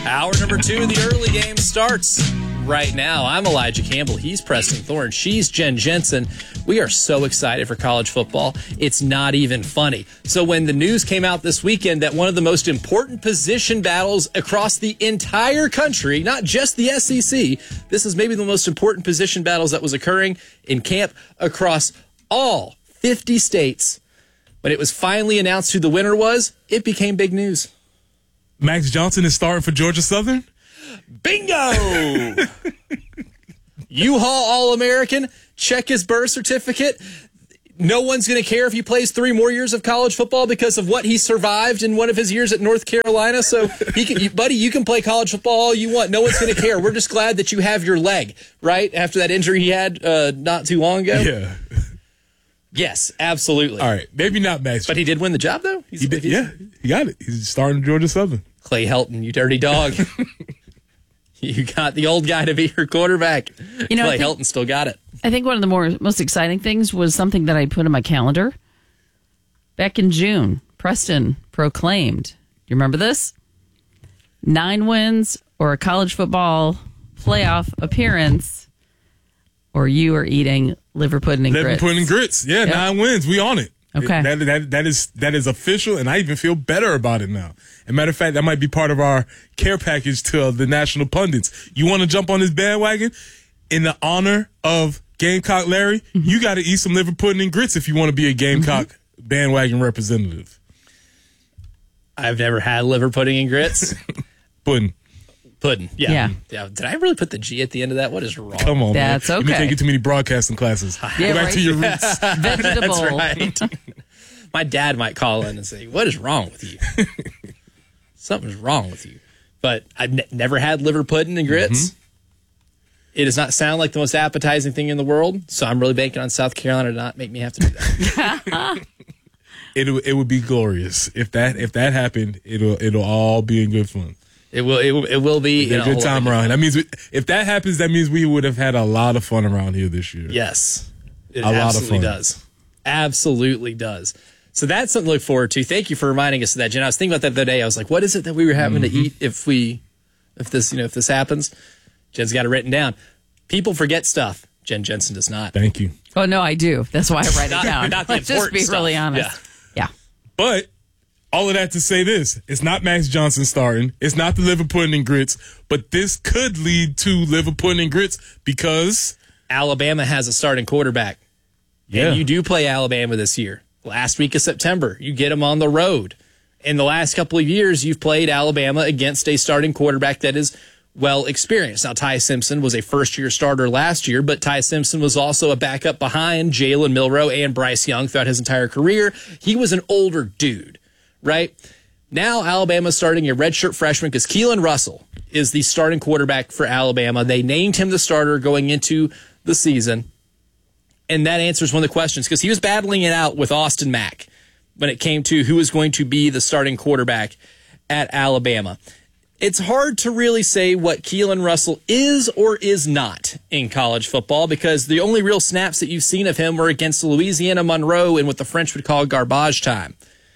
Hour number 2 of the early game starts right now. I'm Elijah Campbell. He's Preston Thorne. She's Jen Jensen. We are so excited for college football. It's not even funny. So when the news came out this weekend that one of the most important position battles across the entire country, not just the SEC, this is maybe the most important position battles that was occurring in camp across all 50 states. When it was finally announced who the winner was, it became big news. Max Johnson is starting for Georgia Southern? Bingo! U-Haul All-American. Check his birth certificate. No one's going to care if he plays 3 more years of college football because of what he survived in one of his years at North Carolina. So, buddy, you can play college football all you want. No one's going to care. We're just glad that you have your leg, right? After that injury he had not too long ago. Yeah. Yes, absolutely. All right. Maybe not Max. But he did win the job, though? He did, yeah, he got it. He's starting Georgia Southern. Clay Helton, you dirty dog. You got the old guy to be your quarterback. Clay Helton still got it. I think one of the most exciting things was something that I put in my calendar. Back in June, Preston proclaimed, you remember this? 9 wins or a college football playoff appearance, or you are eating liver pudding and grits. Liver pudding and grits. Yeah, yep. 9 wins. We on it. Okay. That is official, and I even feel better about it now. As a matter of fact, that might be part of our care package to the national pundits. You want to jump on this bandwagon? In the honor of Gamecock Larry, you got to eat some liver pudding and grits if you want to be a Gamecock bandwagon representative. I've never had liver pudding and grits. Pudding. Yeah. Did I really put the G at the end of that? What is wrong? Come on, That's man. okay. You've been taking too many broadcasting classes. Yeah, Go back to your roots. Vegetable. That's right. My dad might call in and say, "What is wrong with you? Something's wrong with you." But I've never had liver pudding and grits. It does not sound like the most appetizing thing in the world, so I'm really banking on South Carolina to not make me have to do that. It would be glorious if that happened. It'll all be in good fun. It will be a good time around. That means if that happens, that means we would have had a lot of fun around here this year. Yes, it a lot of absolutely fun. does. Absolutely does. So that's something to look forward to. Thank you for reminding us of that, Jen. I was thinking about that the other day. I was like, what is it that we were having to eat if this happens? Jen's got it written down. People forget stuff. Jen Jensen does not. Thank you. Oh, no, I do. That's why I write it down. Not the Let's just important be stuff. really honest. Yeah. But all of that to say this, it's not Max Johnson starting. It's not the liver pudding and grits, but this could lead to liver pudding and grits because Alabama has a starting quarterback. Yeah. And you do play Alabama this year. Last week of September, you get them on the road. In the last couple of years, you've played Alabama against a starting quarterback that is well experienced. Now, Ty Simpson was a first-year starter last year, but Ty Simpson was also a backup behind Jalen Milroe and Bryce Young throughout his entire career. He was an older dude, right? Now, Alabama's starting a redshirt freshman because Keelan Russell is the starting quarterback for Alabama. They named him the starter going into the season. And that answers one of the questions because he was battling it out with Austin Mack when it came to who was going to be the starting quarterback at Alabama. It's hard to really say what Keelan Russell is or is not in college football because the only real snaps that you've seen of him were against Louisiana Monroe in what the French would call garbage time.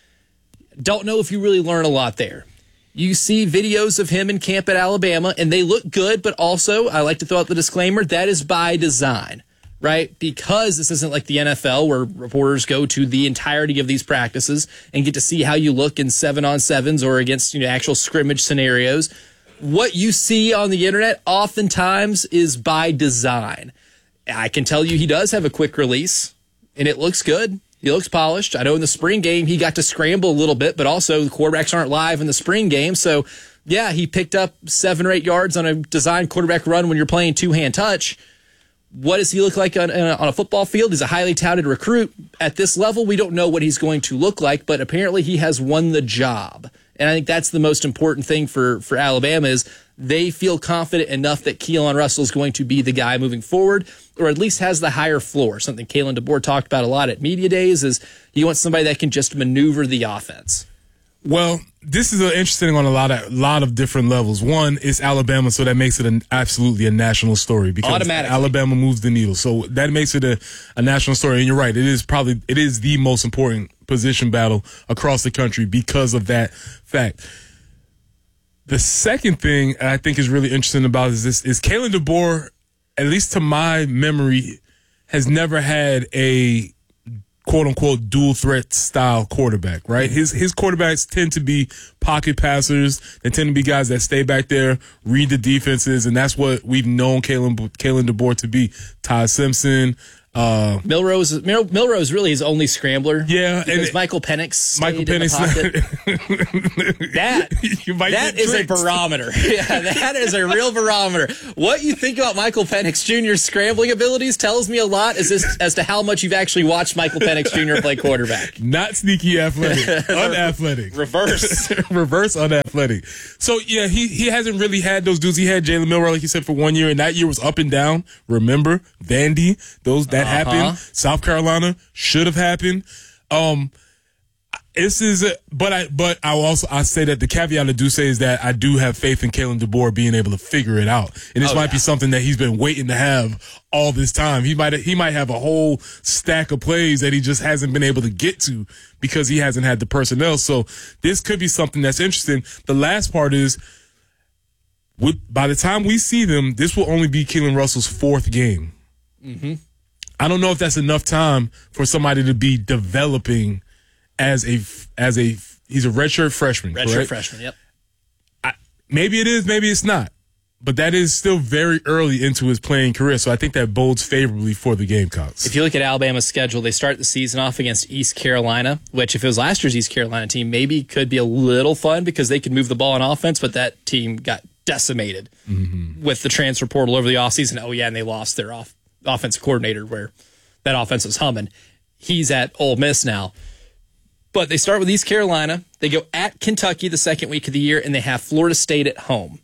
Don't know if you really learn a lot there. You see videos of him in camp at Alabama, and they look good, but also, I like to throw out the disclaimer, that is by design. Right? Because this isn't like the NFL where reporters go to the entirety of these practices and get to see how you look in 7-on-7s or against, actual scrimmage scenarios. What you see on the internet oftentimes is by design. I can tell you he does have a quick release and it looks good. He looks polished. I know in the spring game he got to scramble a little bit, but also the quarterbacks aren't live in the spring game. So yeah, he picked up 7 or 8 yards on a designed quarterback run when you're playing two-hand touch. What does he look like on a football field? He's a highly touted recruit. At this level, we don't know what he's going to look like, but apparently he has won the job. And I think that's the most important thing for Alabama is they feel confident enough that Keelan Russell is going to be the guy moving forward, or at least has the higher floor. Something Kalen DeBoer talked about a lot at media days is he wants somebody that can just maneuver the offense. Well, this is interesting on a lot of different levels. One, it's Alabama, so that makes it absolutely a national story because Alabama moves the needle. So that makes it a national story. And you're right, it is the most important position battle across the country because of that fact. The second thing I think is really interesting about is Kalen DeBoer, at least to my memory, has never had a quote-unquote dual threat style quarterback, right? His quarterbacks tend to be pocket passers. They tend to be guys that stay back there, read the defenses, and that's what we've known Kalen DeBoer to be. Ty Simpson. Milrose really his only scrambler. Yeah. Because Michael Penix in the pocket. that is a barometer. Yeah, that is a real barometer. What you think about Michael Penix Jr.'s scrambling abilities tells me a lot as to how much you've actually watched Michael Penix Jr. play quarterback. Not sneaky athletic. Unathletic. Reverse unathletic. So, yeah, he hasn't really had those dudes. He had Jalen Milroe, like you said, for 1 year, and that year was up and down. Remember? Vandy. That happened. South Carolina should have happened. I say that the caveat I do say is that I do have faith in Kalen DeBoer being able to figure it out, and this might be something that he's been waiting to have all this time. He might have a whole stack of plays that he just hasn't been able to get to because he hasn't had the personnel. So this could be something that's interesting. The last part is, by the time we see them, this will only be Keelan Russell's 4th game. Mm-hmm. I don't know if that's enough time for somebody to be developing as he's a redshirt freshman. Redshirt freshman, yep. Maybe it is, maybe it's not. But that is still very early into his playing career, so I think that bodes favorably for the Gamecocks. If you look at Alabama's schedule, they start the season off against East Carolina, which if it was last year's East Carolina team, maybe could be a little fun because they could move the ball on offense, but that team got decimated with the transfer portal over the offseason. Oh, yeah, and they lost their offensive coordinator where that offense was humming. He's at Ole Miss now. But they start with East Carolina. They go at Kentucky the second week of the year, and they have Florida State at home.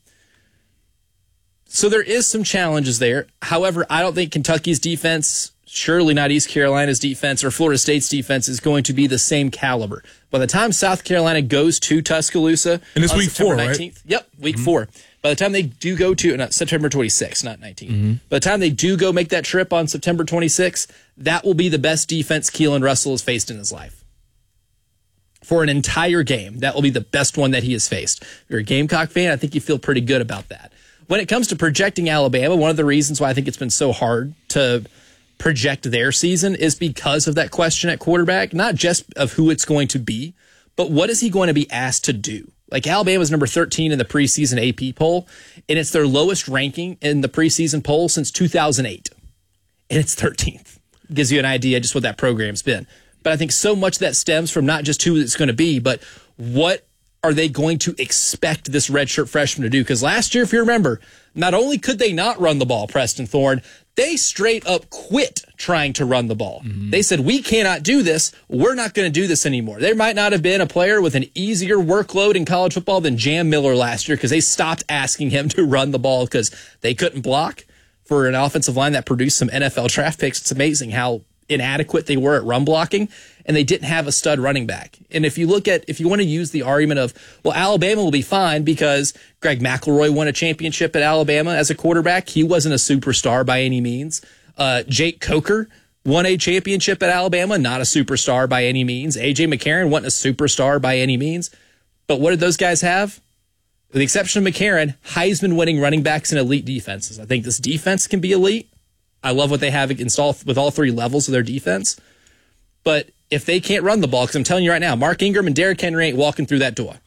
So there is some challenges there. However, I don't think Kentucky's defense, surely not East Carolina's defense or Florida State's defense, is going to be the same caliber. By the time South Carolina goes to Tuscaloosa, and it's week September 4, 19th, right? Yep, week 4. By the time they do go to September 26th, not 19th. By the time they do go make that trip on September 26th, that will be the best defense Keelan Russell has faced in his life. For an entire game, that will be the best one that he has faced. If you're a Gamecock fan, I think you feel pretty good about that. When it comes to projecting Alabama, one of the reasons why I think it's been so hard to project their season is because of that question at quarterback, not just of who it's going to be, but what is he going to be asked to do? Like Alabama's number 13 in the preseason AP poll, and it's their lowest ranking in the preseason poll since 2008. And it's 13th. Gives you an idea just what that program's been. But I think so much of that stems from not just who it's going to be, but what are they going to expect this redshirt freshman to do? Because last year, if you remember, not only could they not run the ball, Preston Thorne, they straight up quit trying to run the ball. They said, we cannot do this. We're not going to do this anymore. There might not have been a player with an easier workload in college football than Jam Miller last year because they stopped asking him to run the ball because they couldn't block. For an offensive line that produced some NFL draft picks, it's amazing how inadequate they were at run blocking, and they didn't have a stud running back. And if you want to use the argument of, well, Alabama will be fine because Greg McElroy won a championship at Alabama as a quarterback. He wasn't a superstar by any means. Jake Coker won a championship at Alabama, not a superstar by any means. A.J. McCarron wasn't a superstar by any means. But what did those guys have? With the exception of McCarron, Heisman-winning running backs and elite defenses. I think this defense can be elite. I love what they have installed with all 3 levels of their defense. But if they can't run the ball, because I'm telling you right now, Mark Ingram and Derrick Henry ain't walking through that door.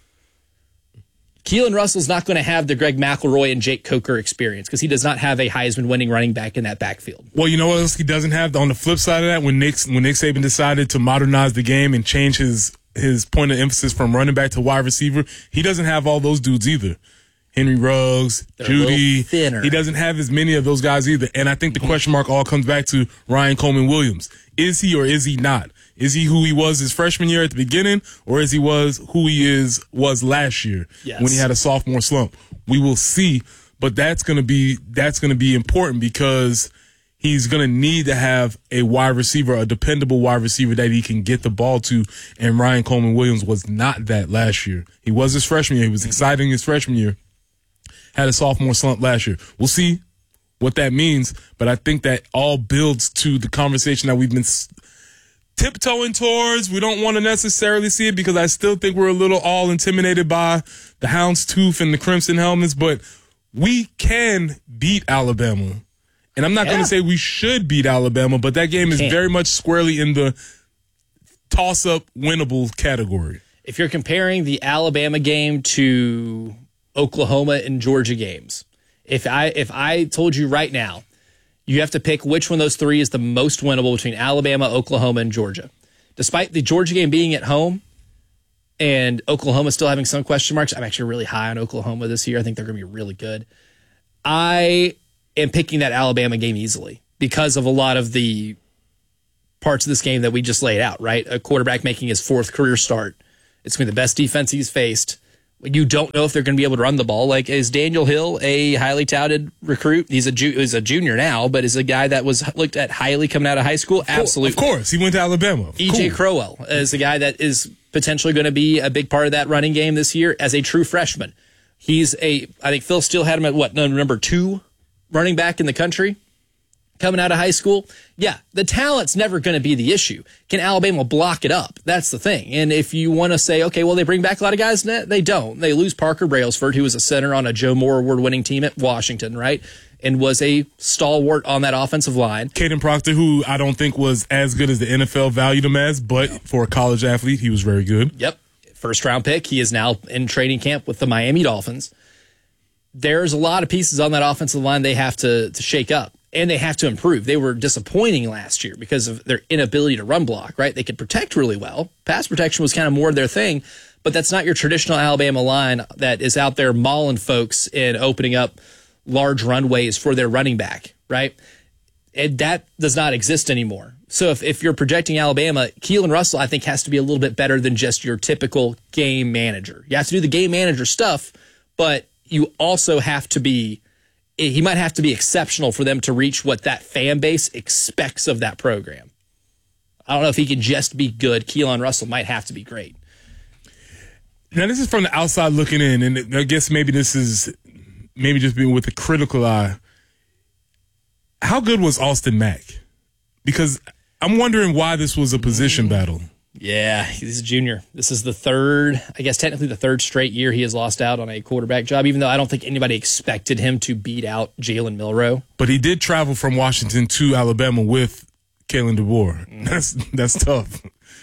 Keelan Russell's not going to have the Greg McElroy and Jake Coker experience because he does not have a Heisman-winning running back in that backfield. Well, you know what else he doesn't have? On the flip side of that, when Nick Saban decided to modernize the game and change his point of emphasis from running back to wide receiver, he doesn't have all those dudes either. Henry Ruggs, Judy. He doesn't have as many of those guys either. And I think the question mark all comes back to Ryan Coleman Williams. Is he or is he not? Is he who he was his freshman year at the beginning, or is he who he was last year when he had a sophomore slump? We will see, but that's going to be important because he's going to need to have a wide receiver, a dependable wide receiver that he can get the ball to. And Ryan Coleman Williams was not that last year. He was his freshman year. He was exciting his freshman year. Had a sophomore slump last year. We'll see what that means, but I think that all builds to the conversation that we've been tiptoeing towards. We don't want to necessarily see it because I still think we're a little all intimidated by the Houndstooth and the Crimson Helmets, but we can beat Alabama. And I'm not going to say we should beat Alabama, but that game is very much squarely in the toss-up winnable category. If you're comparing the Alabama game to Oklahoma and Georgia games, if I told you right now, you have to pick which one of those three is the most winnable between Alabama, Oklahoma, and Georgia. Despite the Georgia game being at home and Oklahoma still having some question marks, I'm actually really high on Oklahoma this year. I think they're going to be really good. I am picking that Alabama game easily because of a lot of the parts of this game that we just laid out, right? A quarterback making his fourth career start. It's going to be the best defense he's faced. You don't know if they're going to be able to run the ball. Like, is Daniel Hill a highly touted recruit? He's a junior now, but is a guy that was looked at highly coming out of high school? Absolutely. Of course. He went to Alabama. E.J. Crowell is a guy that is potentially going to be a big part of that running game this year as a true freshman. I think Phil Steele had him at number 2 running back in the country coming out of high school. Yeah, the talent's never going to be the issue. Can Alabama block it up? That's the thing. And if you want to say, okay, well, they bring back a lot of guys, they don't. They lose Parker Brailsford, who was a center on a Joe Moore award-winning team at Washington, right? And was a stalwart on that offensive line. Caden Proctor, who I don't think was as good as the NFL valued him as, but for a college athlete, he was very good. Yep. First-round pick. He is now in training camp with the Miami Dolphins. There's a lot of pieces on that offensive line they have to shake up. And they have to improve. They were disappointing last year because of their inability to run block, right? They could protect really well. Pass protection was kind of more their thing, but that's not your traditional Alabama line that is out there mauling folks and opening up large runways for their running back, right? And that does not exist anymore. So if you're projecting Alabama, Keelan Russell, I think, has to be a little bit better than just your typical game manager. You have to do the game manager stuff, but you also have to be he might have to be exceptional for them to reach what that fan base expects of that program. I don't know if he can just be good. Keelan Russell might have to be great. Now, this is from the outside looking in, and I guess maybe this is just being with a critical eye. How good was Austin Mack? Because I'm wondering why this was a position battle. Yeah, he's a junior. This is technically the third straight year he has lost out on a quarterback job, even though I don't think anybody expected him to beat out Jalen Milroe. But he did travel from Washington to Alabama with Kalen DeBoer. That's tough.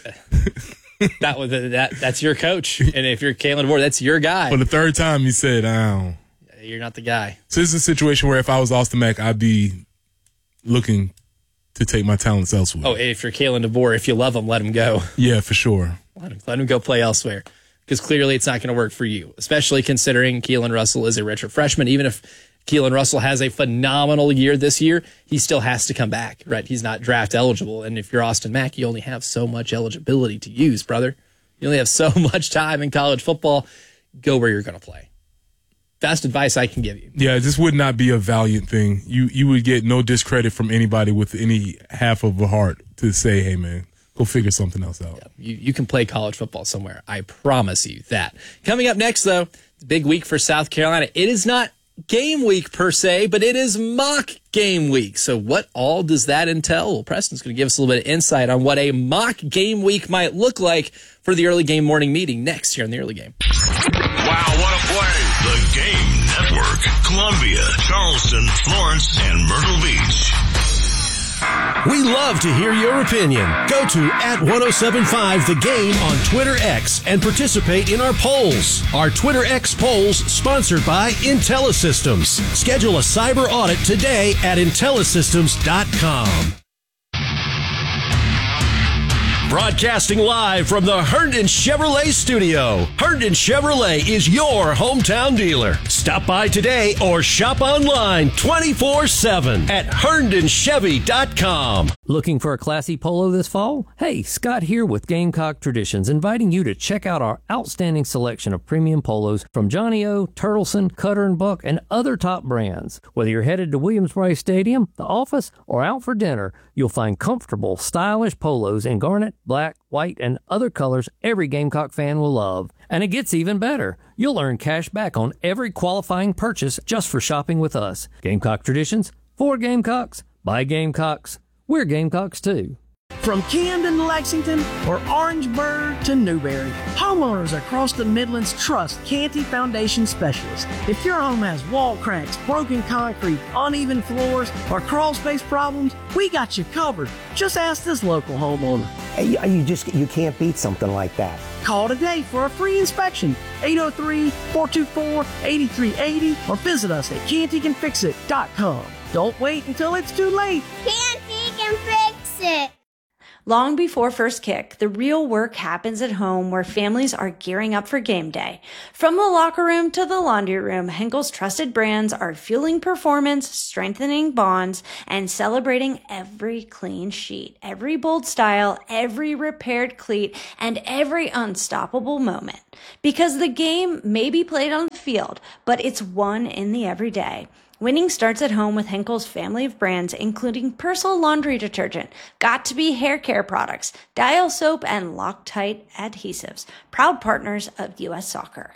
That's your coach. And if you're Kalen DeBoer, that's your guy. For the third time, he said, "Oh, you're not the guy." So this is a situation where if I was Austin Mack, I'd be looking to take my talents elsewhere. Oh, if you're Kalen DeBoer, if you love him, let him go. Yeah, for sure. Let him go play elsewhere because clearly it's not going to work for you, especially considering Keelan Russell is a redshirt freshman. Even if Keelan Russell has a phenomenal year this year, he still has to come back, right? He's not draft eligible. And if you're Austin Mack, you only have so much eligibility to use, brother. You only have so much time in college football. Go where you're going to play. Best advice I can give you. Yeah, this would not be a valiant thing. You would get no discredit from anybody with any half of a heart to say, hey, man, go figure something else out. Yeah, you can play college football somewhere. I promise you that. Coming up next, though, it's a big week for South Carolina. It is not game week per se, but it is mock game week. So what all does that entail? Well, Preston's going to give us a little bit of insight on what a mock game week might look like for the early game morning meeting next here in the early game. Wow, what a play. The Game Network. Columbia, Charleston, Florence, and Myrtle Beach. We love to hear your opinion. Go to @1075 The Game on Twitter X and participate in our polls. Our Twitter X polls sponsored by IntelliSystems. Schedule a cyber audit today at IntelliSystems.com. Broadcasting live from the Herndon Chevrolet studio. Herndon Chevrolet is your hometown dealer. Stop by today or shop online 24/7 at HerndonChevy.com. Looking for a classy polo this fall? Hey, Scott here with Gamecock Traditions, inviting you to check out our outstanding selection of premium polos from Johnny O, Turtleson, Cutter & Buck, and other top brands. Whether you're headed to Williams-Brice Stadium, the office, or out for dinner, you'll find comfortable, stylish polos in garnet, black, white, and other colors every Gamecock fan will love. And it gets even better. You'll earn cash back on every qualifying purchase just for shopping with us. Gamecock Traditions, for Gamecocks, by Gamecocks. We're Gamecocks too. From Camden to Lexington or Orangeburg to Newberry, homeowners across the Midlands trust Canty Foundation Specialists. If your home has wall cracks, broken concrete, uneven floors, or crawl space problems, we got you covered. Just ask this local homeowner. You can't beat something like that. Call today for a free inspection, 803-424-8380, or visit us at CantyCanFixIt.com. Don't wait until it's too late. Canty can fix it. Long before first kick, the real work happens at home where families are gearing up for game day. From the locker room to the laundry room, Henkel's trusted brands are fueling performance, strengthening bonds, and celebrating every clean sheet, every bold style, every repaired cleat, and every unstoppable moment. Because the game may be played on the field, but it's won in the everyday. Winning starts at home with Henkel's family of brands, including Persil laundry detergent, Got2b hair care products, Dial soap, and Loctite adhesives. Proud partners of U.S. Soccer.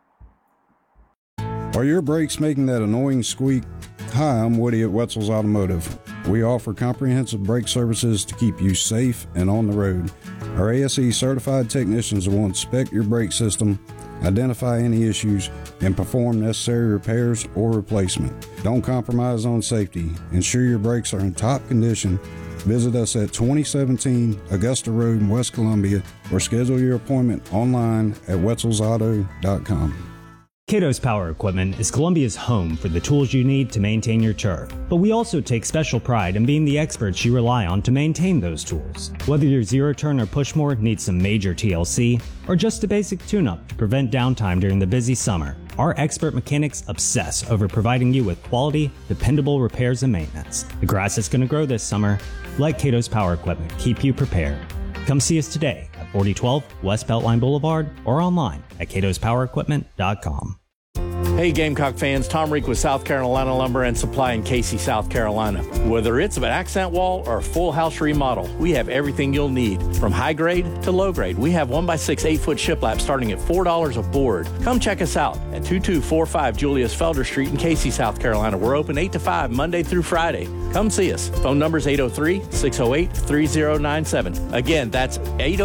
Are your brakes making that annoying squeak? Hi, I'm Woody at Wetzel's Automotive. We offer comprehensive brake services to keep you safe and on the road. Our ASE certified technicians will inspect your brake system, identify any issues, and perform necessary repairs or replacement. Don't compromise on safety. Ensure your brakes are in top condition. Visit us at 2017 Augusta Road in West Columbia or schedule your appointment online at wetzelsauto.com. Cato's Power Equipment is Columbia's home for the tools you need to maintain your turf. But we also take special pride in being the experts you rely on to maintain those tools. Whether your zero-turn or pushmower needs some major TLC, or just a basic tune-up to prevent downtime during the busy summer, our expert mechanics obsess over providing you with quality, dependable repairs and maintenance. The grass is going to grow this summer. Let Cato's Power Equipment keep you prepared. Come see us today at 4012 West Beltline Boulevard or online at catospowerequipment.com. Hey Gamecock fans, Tom Reek with South Carolina Lumber and Supply in Casey, South Carolina. Whether it's an accent wall or a full house remodel, we have everything you'll need. From high grade to low grade, we have 1x6 8-foot shiplap starting at $4 a board. Come check us out at 2245 Julius Felder Street in Casey, South Carolina. We're open 8 to 5 Monday through Friday. Come see us. Phone number is 803-608-3097. Again, that's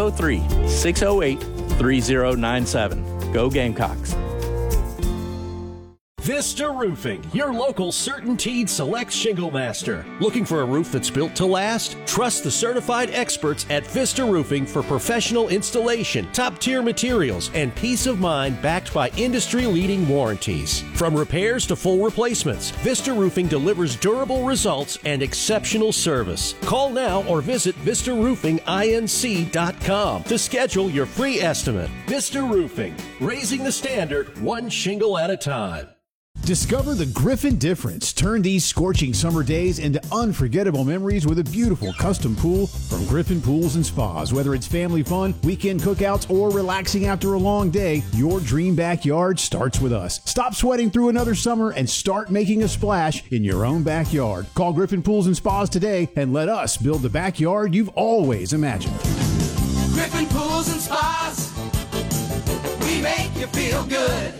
803-608-3097. Go Gamecocks. Vista Roofing, your local CertainTeed Select Shingle Master. Looking for a roof that's built to last? Trust the certified experts at Vista Roofing for professional installation, top-tier materials, and peace of mind backed by industry-leading warranties. From repairs to full replacements, Vista Roofing delivers durable results and exceptional service. Call now or visit VistaRoofingINC.com to schedule your free estimate. Vista Roofing, raising the standard one shingle at a time. Discover the Griffin difference. Turn these scorching summer days into unforgettable memories with a beautiful custom pool from Griffin Pools and Spas. Whether it's family fun, weekend cookouts, or relaxing after a long day, your dream backyard starts with us. Stop sweating through another summer and start making a splash in your own backyard. Call Griffin Pools and Spas today and let us build the backyard you've always imagined. Griffin Pools and Spas, we make you feel good.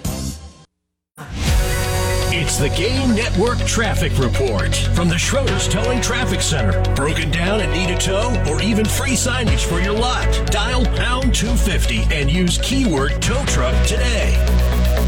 It's the Game Network Traffic Report from the Schroeder's Towing Traffic Center. Broken down and need a tow or even free signage for your lot? Dial pound 250 and use keyword tow truck today.